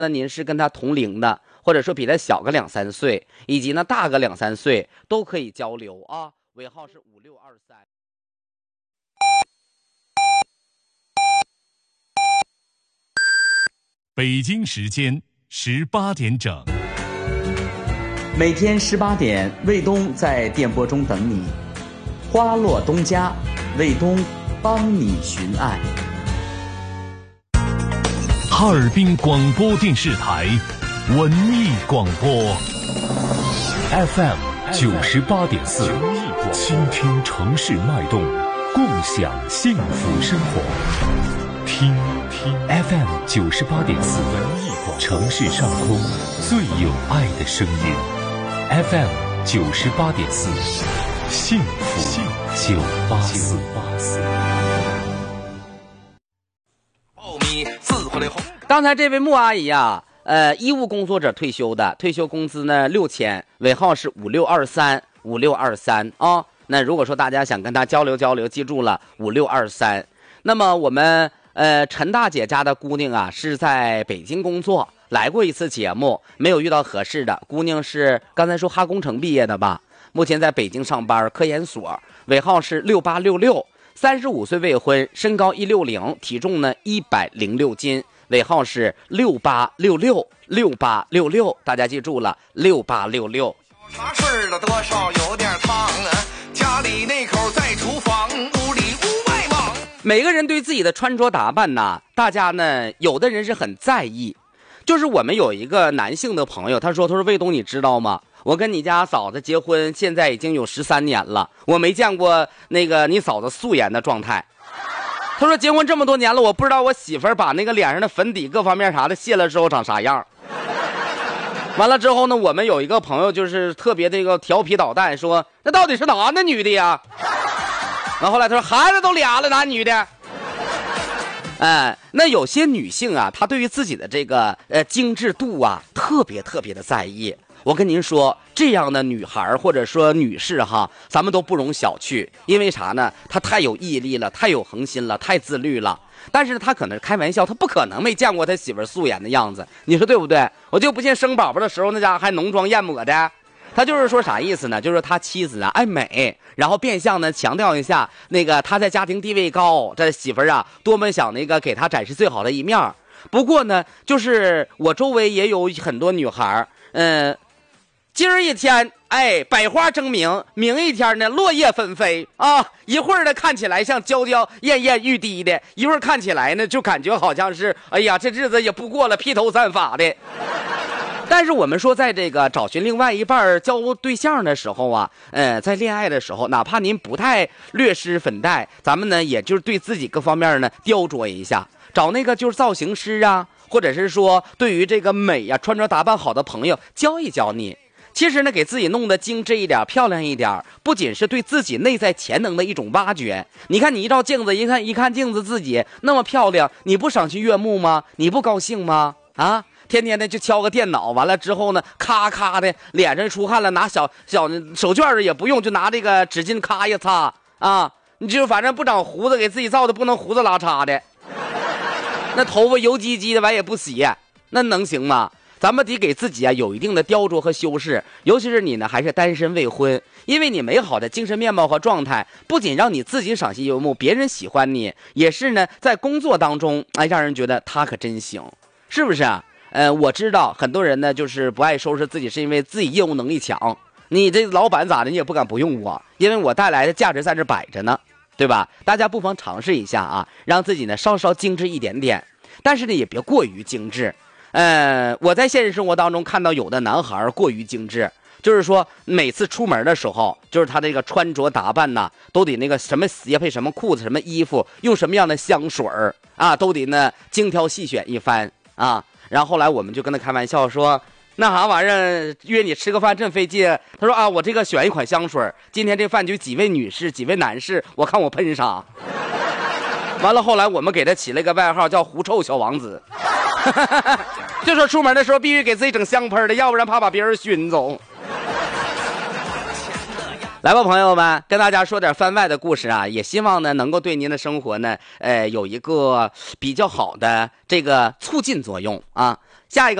那您是跟他同龄的，或者说比他小个2、3岁，以及呢大个2、3岁，都可以交流啊。尾号是5623。 北京时间18点整， 每天18点，卫东在电波中等你。花落东家，卫东帮你寻爱。 哈尔滨广播电视台文艺广播 FM 98.4，倾听城市脉动，共享幸福生活。听 FM 98.4，城市上空最有爱的声音。FM 98.4，幸福984。 刚才这位穆阿姨啊，医务工作者退休的，退休工资呢6000，尾号是5623啊。那如果说大家想跟她交流交流，记住了5623。那么我们陈大姐家的姑娘啊，是在北京工作，来过一次节目，没有遇到合适的姑娘，是刚才说哈工程毕业的吧，目前在北京上班，科研所，尾号是6866，35岁未婚，身高160，体重呢106斤，尾号是6866，大家记住了6866。 茶睡了多少有点烫啊，家里那口在厨房，屋里屋外忙。 每个人对自己的穿着打扮呢，大家呢有的人是很在意。就是我们有一个男性的朋友，他说魏东你知道吗，我跟你家嫂子结婚现在已经有13年了，我没见过那个你嫂子素颜的状态。他说结婚这么多年了，我不知道我媳妇儿把那个脸上的粉底各方面啥的卸了之后长啥样。完了之后呢，我们有一个朋友就是特别这个调皮捣蛋，说那到底是男的女的呀？然后后来他说孩子都俩了，男女的。那有些女性啊，她对于自己的这个精致度啊，特别的在意。我跟您说，这样的女孩或者说女士哈，咱们都不容小觑。因为啥呢？她太有毅力了，太有恒心了，太自律了。但是她可能开玩笑，她不可能没见过她媳妇素颜的样子，你说对不对？我就不信生宝宝的时候那家伙还浓妆艳抹的。他就是说啥意思呢？就是说他妻子啊爱美，然后变相呢强调一下那个他在家庭地位高，这媳妇儿啊多么想那个给他展示最好的一面。不过呢，就是我周围也有很多女孩，今儿一天百花争鸣，明一天呢落叶纷飞啊，一会儿呢看起来像娇娇艳艳欲滴的，一会儿看起来呢就感觉好像是哎呀这日子也不过了，披头散发的。但是我们说在这个找寻另外一半交对象的时候啊，在恋爱的时候，哪怕您不太略施粉黛，咱们呢也就是对自己各方面呢雕琢一下，找那个就是造型师啊，或者是说对于这个美啊穿着打扮好的朋友教一教你。其实呢，给自己弄得精致一点，漂亮一点，不仅是对自己内在潜能的一种挖掘。你看，你一照镜子，一看镜子自己那么漂亮，你不赏心悦目吗？你不高兴吗？啊？天天的就敲个电脑，完了之后呢，咔咔的脸上出汗了，拿小手绢也不用，就拿这个纸巾咔一擦啊，你就反正不长胡子，给自己造的不能胡子拉碴的，那头发油唧唧的完也不洗，那能行吗？咱们得给自己啊有一定的雕琢和修饰，尤其是你呢还是单身未婚，因为你美好的精神面貌和状态，不仅让你自己赏心悦目，别人喜欢你，也是呢在工作当中让人觉得他可真行，是不是啊？我知道很多人呢就是不爱收拾自己，是因为自己业务能力强。你这老板咋的，你也不敢不用我，因为我带来的价值在这摆着呢，对吧？大家不妨尝试一下啊，让自己呢稍稍精致一点点，但是呢也别过于精致。我在现实生活当中看到有的男孩过于精致，就是说每次出门的时候，就是他这个穿着打扮呢，都得那个什么鞋配什么裤子什么衣服，用什么样的香水啊，都得呢精挑细选一番啊。然后后来我们就跟他开玩笑说，那啥玩意儿约你吃个饭真费劲。他说啊，我这个选一款香水，今天这饭局几位女士几位男士，我看我喷啥。完了后来我们给他起了一个外号叫狐臭小王子。就说出门的时候必须给自己整香喷的，要不然怕把别人熏走。来吧朋友们，跟大家说点番外的故事啊，也希望呢能够对您的生活呢有一个比较好的这个促进作用啊。 下一个。